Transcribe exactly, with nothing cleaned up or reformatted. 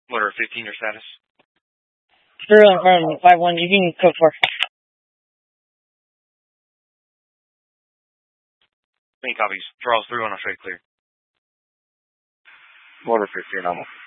Motor fifteen, your status? Zero um five one. You can code four. Main copies. Charles three one. I'll straight clear. Motor fifteen, almost.